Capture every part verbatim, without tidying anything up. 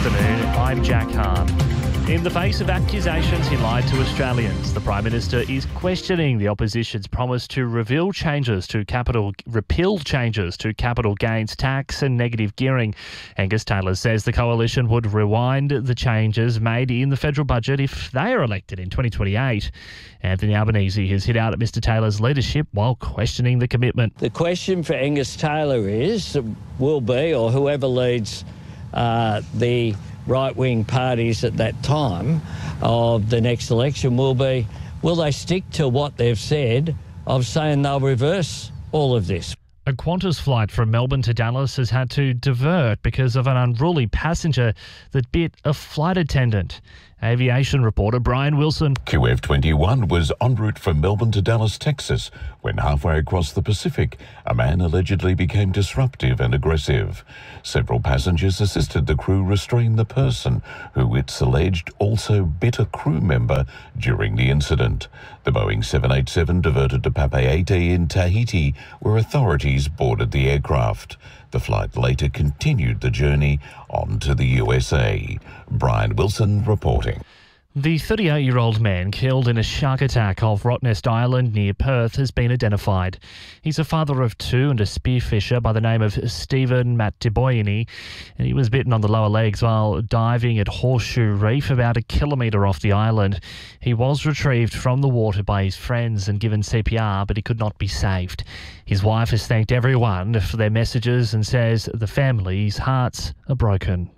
afternoon. I'm Jack Hahn. In the face of accusations he lied to Australians, the Prime Minister is questioning the opposition's promise to reveal changes to capital, repeal changes to capital gains tax and negative gearing. Angus Taylor says the coalition would rewind the changes made in the federal budget if they are elected in twenty twenty-eight. Anthony Albanese has hit out at Mr Taylor's leadership while questioning the commitment. The question for Angus Taylor is, will be, or whoever leads uh, the right-wing parties at that time of the next election will be, will they stick to what they've said of saying they'll reverse all of this? A Qantas flight from Melbourne to Dallas has had to divert because of an unruly passenger that bit a flight attendant. Aviation reporter Brian Wilson. Q F twenty-one was en route from Melbourne to Dallas, Texas, when halfway across the Pacific, a man allegedly became disruptive and aggressive. Several passengers assisted the crew restrain the person, who it's alleged also bit a crew member during the incident. The Boeing seven eighty-seven diverted to Papeete in Tahiti, where authorities boarded the aircraft. The flight later continued the journey on to the U S A. Brian Wilson reporting. The thirty-eight-year-old man killed in a shark attack off Rottnest Island near Perth has been identified. He's a father of two and a spearfisher by the name of Stephen Matiboyini, and he was bitten on the lower legs while diving at Horseshoe Reef about a kilometre off the island. He was retrieved from the water by his friends and given C P R, but he could not be saved. His wife has thanked everyone for their messages and says the family's hearts are broken.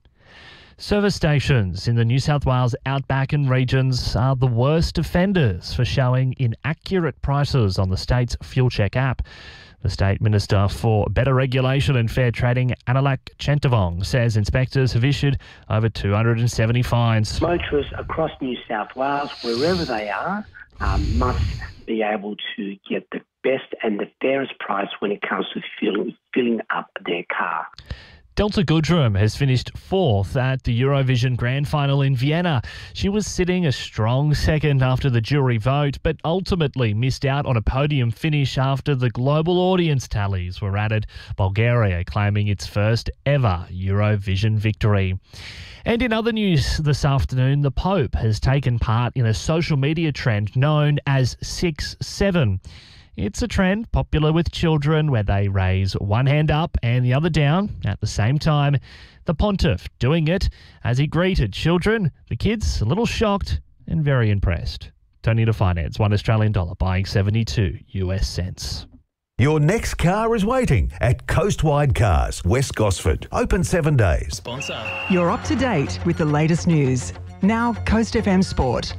Service stations in the New South Wales outback and regions are the worst offenders for showing inaccurate prices on the state's Fuel Check app. The State Minister for Better Regulation and Fair Trading, Analak Chentavong, says inspectors have issued over two hundred seventy fines. Motorists across New South Wales, wherever they are, um, must be able to get the best and the fairest price when it comes to filling, filling up their car. Delta Goodrum has finished fourth at the Eurovision Grand Final in Vienna. She was sitting a strong second after the jury vote, but ultimately missed out on a podium finish after the global audience tallies were added, Bulgaria claiming its first ever Eurovision victory. And in other news this afternoon, the Pope has taken part in a social media trend known as six seven. It's a trend popular with children where they raise one hand up and the other down at the same time. The pontiff doing it as he greeted children, the kids a little shocked and very impressed. Tony to Finance, one Australian dollar buying seventy-two US cents. Your next car is waiting at Coastwide Cars, West Gosford. Open seven days. Sponsor. You're up to date with the latest news. Now Coast F M Sport.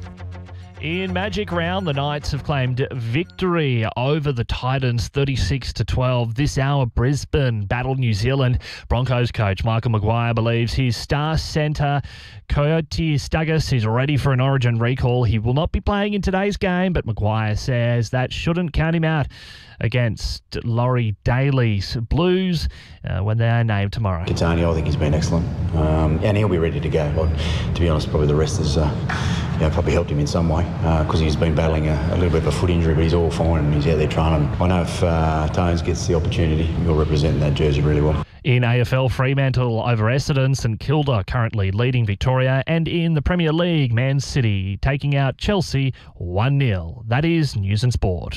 In Magic Round, the Knights have claimed victory over the Titans thirty-six to twelve. This hour, Brisbane battled New Zealand. Broncos coach Michael Maguire believes his star centre, Coyote Stagis, is ready for an Origin recall. He will not be playing in today's game, but Maguire says that shouldn't count him out against Laurie Daly's Blues uh, when they are named tomorrow. Catania, I think he's been excellent, um, and he'll be ready to go. Like, to be honest, probably the rest has uh, you know, probably helped him in some way because uh, he's been battling a, a little bit of a foot injury, but he's all fine and he's out there training. I know if uh, Tones gets the opportunity, he'll represent that jersey really well. In A F L, Fremantle over Essendon, St Kilda currently leading Victoria, and in the Premier League, Man City taking out Chelsea one nil. That is News and Sport.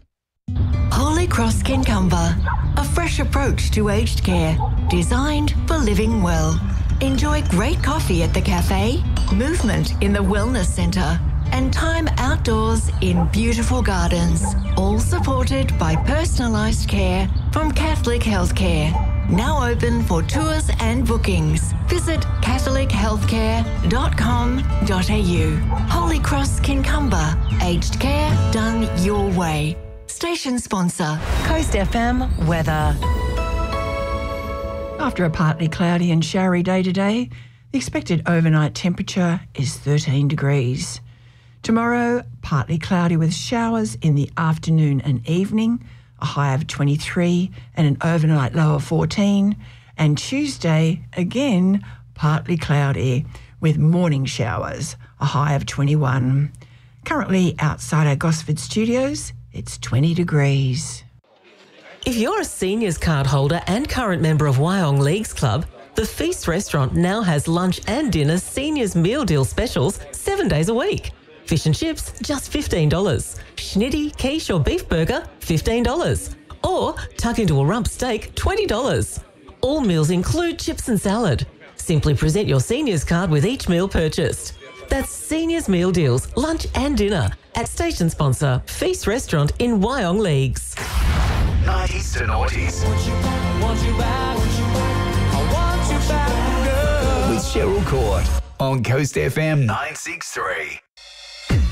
Holy Cross Kincumber, a fresh approach to aged care, designed for living well. Enjoy great coffee at the cafe, movement in the wellness centre, and time outdoors in beautiful gardens, all supported by personalised care from Catholic Healthcare. Now open for tours and bookings. Visit catholic healthcare dot com dot a u. Holy Cross Kincumber, aged care done your way. Station sponsor, Coast F M weather. After a partly cloudy and showery day today, the expected overnight temperature is thirteen degrees. Tomorrow, partly cloudy with showers in the afternoon and evening, a high of twenty-three and an overnight low of fourteen. And Tuesday, again, partly cloudy with morning showers, a high of twenty-one. Currently outside our Gosford studios, it's twenty degrees. If you're a seniors card holder and current member of Wyong Leagues Club, The Feast restaurant now has lunch and dinner seniors meal deal specials seven days a week. Fish and chips, just fifteen dollars. Schnitty, quiche or beef burger, fifteen dollars. Or tuck into a rump steak, twenty dollars. All meals include chips and salad. Simply present your seniors card with each meal purchased. That's Seniors Meal Deals, lunch and dinner at station sponsor Feast Restaurant in Wyong Leagues. nineties to noughties. Want you back, want you back, want you back, I want you back, girl. With Cheryl Court on Coast F M nine six three.